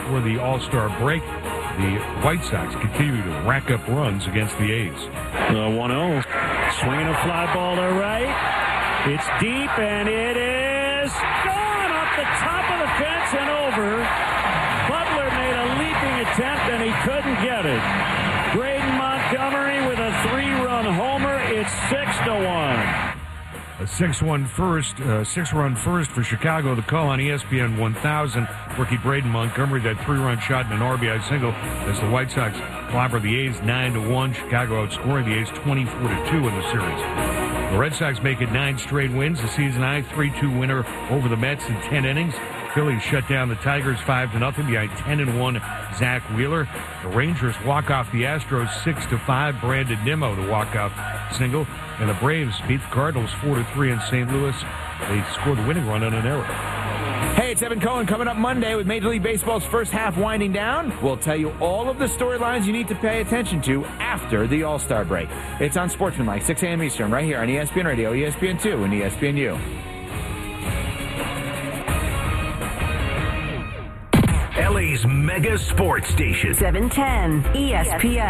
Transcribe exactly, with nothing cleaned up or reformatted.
before the All-Star break. The White Sox continue to rack up runs against the A's. The one oh. Swinging a fly ball to right. It's deep, and it is gone off the top of the fence and over. Butler made a leaping attempt, and he couldn't get it. Braden Montgomery with a three-run homer. It's six to one. A six-one first, uh, six-run first for Chicago. The call on E S P N one thousand. Rookie Braden Montgomery, that three-run shot and an R B I single as the White Sox clobber the A's nine to one. Chicago outscoring the A's twenty-four to two in the series. The Red Sox make it nine straight wins. The season high three two winner over the Mets in ten innings. Phillies shut down the Tigers five to nothing behind ten and one Zach Wheeler. The Rangers walk off the Astros six to five. Brandon Nimmo, the walk-off single. And the Braves beat the Cardinals four to three in Saint Louis. They scored the winning run on an error. Hey, it's Evan Cohen coming up Monday with Major League Baseball's first half winding down. We'll tell you all of the storylines you need to pay attention to after the All-Star break. It's on Sportsmanlike, six a.m. Eastern, right here on E S P N Radio, E S P N two, and E S P N U. L A's mega sports station. seven ten E S P N.